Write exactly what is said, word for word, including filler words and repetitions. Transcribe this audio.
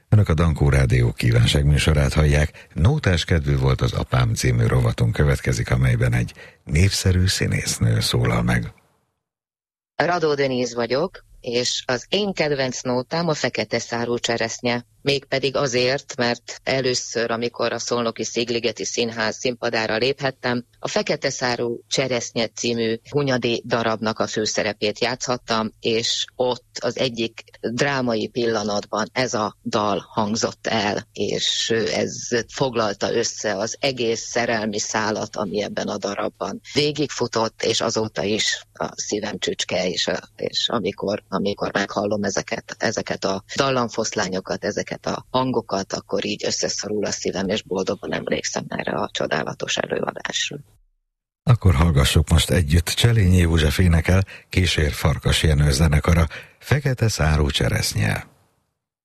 Önök a Dankó Rádió kívánságműsorát hallják. Nótás kedvű volt az apám című rovatunk következik, amelyben egy népszerű színésznő szólal meg. Radó Deníz vagyok, és az én kedvenc nótám a Fekete szárú cseresznye. Mégpedig azért, mert először, amikor a Szolnoki Szigligeti Színház színpadára léphettem, a Fekete szárú cseresznye című Hunyadi darabnak a főszerepét játszhattam, és ott az egyik drámai pillanatban ez a dal hangzott el, és ez foglalta össze az egész szerelmi szálat, ami ebben a darabban végigfutott, és azóta is a szívem csücske, és, a, és amikor, amikor meghallom ezeket, ezeket a dallamfoszlányokat, ezeket a hangokat, akkor így összeszorul a szívem, és boldogan emlékszem erre a csodálatos előadásra. Akkor hallgassuk most együtt Cselényi József énekel, kísér Farkas Jenő zenekara, Fekete szárú cseresznye.